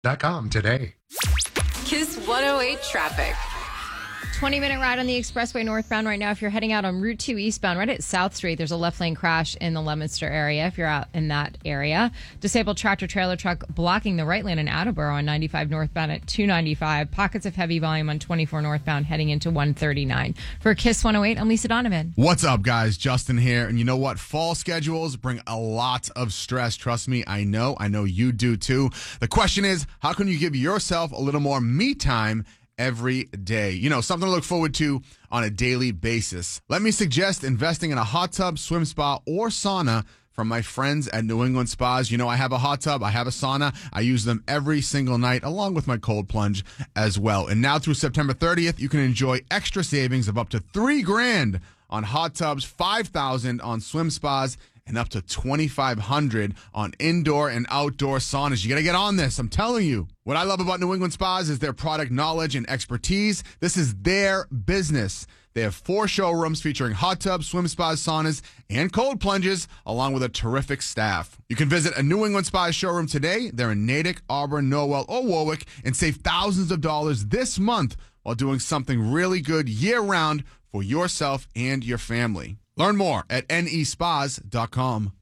today. Kiss 108 traffic. 20-minute ride on the expressway northbound right now. If you're heading out on Route 2 eastbound, right at South Street, there's a left lane crash in the Leominster area if you're out in that area. Disabled tractor-trailer truck blocking the right lane in Attleboro on 95 northbound at 295. Pockets of heavy volume on 24 northbound heading into 139. For Kiss 108, I'm Lisa Donovan. What's up, guys? Justin here. And you know what? Fall schedules bring a lot of stress. Trust me, I know you do too. The question is, how can you give yourself a little more me time every day? You know, something to look forward to on a daily basis. Let me suggest investing in a hot tub, swim spa, or sauna from my friends at New England Spas. You know, I have a hot tub, I have a sauna. I use them every single night, along with my cold plunge as well. And now through September 30th, you can enjoy extra savings of up to $3,000 on hot tubs, $5,000 on swim spas, and up to $2,500 on indoor and outdoor saunas. You got to get on this. I'm telling you. What I love about New England Spas is their product knowledge and expertise. This is their business. They have 4 showrooms featuring hot tubs, swim spas, saunas, and cold plunges, along with a terrific staff. You can visit a New England Spas showroom today. They're in Natick, Auburn, Norwell, or Warwick, and save thousands of dollars this month while doing something really good year-round for yourself and your family. Learn more at nespas.com.